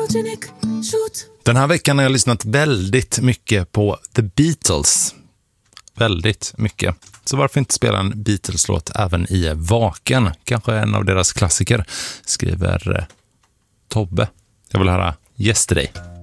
photogenic, shoot. Den här veckan har jag lyssnat väldigt mycket på The Beatles. Väldigt mycket. Så varför inte spela en Beatles-låt även i Vaken? Kanske en av deras klassiker, skriver Tobbe. Jag vill höra Yesterday.